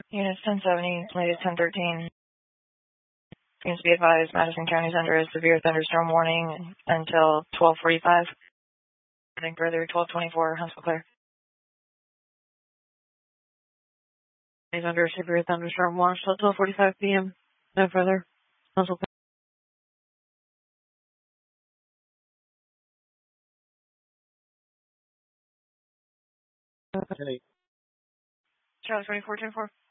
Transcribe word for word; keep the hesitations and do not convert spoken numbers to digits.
Units ten seventy, latest ten thirteen. Units be advised, Madison County is under a severe thunderstorm warning until twelve forty-five. Nothing further, twelve twenty-four, Huntsville clear. Is under a severe thunderstorm warning until twelve forty-five p m No further. Huntsville clear. Charlie twenty-four twenty-four.